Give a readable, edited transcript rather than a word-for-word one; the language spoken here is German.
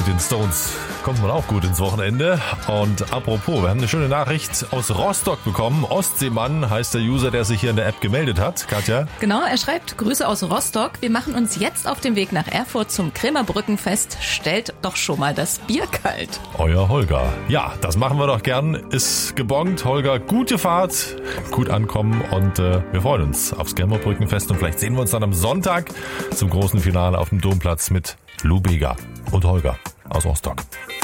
mit den Stones kommt man auch gut ins Wochenende. Und apropos, wir haben eine schöne Nachricht aus Rostock bekommen. Ostseemann heißt der User, der sich hier in der App gemeldet hat. Katja? Genau, er schreibt, Grüße aus Rostock. Wir machen uns jetzt auf den Weg nach Erfurt zum Krämerbrückenfest. Stellt doch schon mal das Bier kalt. Euer Holger. Ja, das machen wir doch gern. Ist gebongt. Holger, gute Fahrt, gut ankommen und wir freuen uns aufs Krämerbrückenfest und vielleicht sehen wir uns dann am Sonntag zum großen Finale auf dem Domplatz mit Lou Bega und Holger aus Rostock.